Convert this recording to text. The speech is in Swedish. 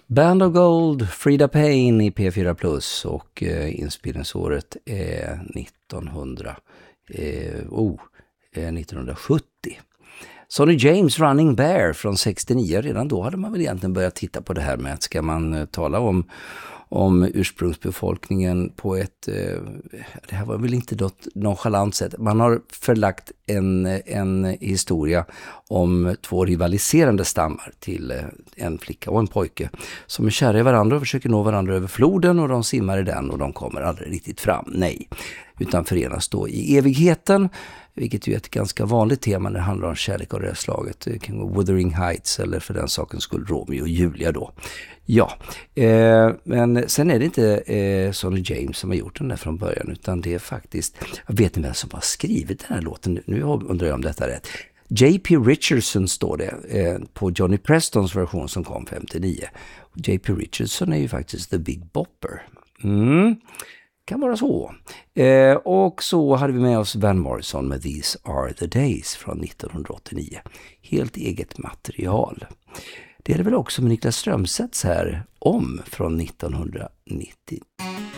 Band of Gold, Frida Payne i P4 Plus och inspelningsåret är 1970. Sonny James, Running Bear från 69. Redan då hade man väl egentligen börjat titta på det här med att ska man tala om ursprungsbefolkningen på ett, det här var väl inte något nonchalant sätt. Man har förlagt en historia om två rivaliserande stammar till en flicka och en pojke som är kära i varandra och försöker nå varandra över floden, och de simmar i den och de kommer aldrig riktigt fram, nej, utan förenas då i evigheten, vilket ju är ett ganska vanligt tema när det handlar om kärlek och det här slaget. Det kan vara Wuthering Heights eller för den saken skulle Romeo och Julia då. Ja, men sen är det inte Sonny James som har gjort den där från början, utan det är faktiskt, jag vet inte vem som har skrivit den här låten, nu undrar jag om detta är rätt. J.P. Richardson står det på Johnny Prestons version som kom 59. J.P. Richardson är ju faktiskt The Big Bopper. Kan vara så. Och så hade vi med oss Van Morrison med These Are The Days från 1989. Helt eget material. Det är det väl också med Niklas Strömsets här om från 1990.